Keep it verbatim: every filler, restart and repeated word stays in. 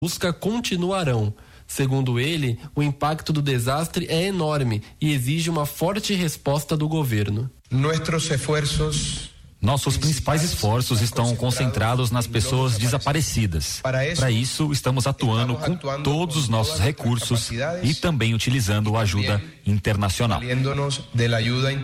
busca continuarão. Segundo ele, o impacto do desastre é enorme e exige uma forte resposta do governo. Nossos esforços Nossos principais esforços estão concentrados nas pessoas desaparecidas. Para isso, estamos atuando com todos os nossos recursos e também utilizando a ajuda internacional.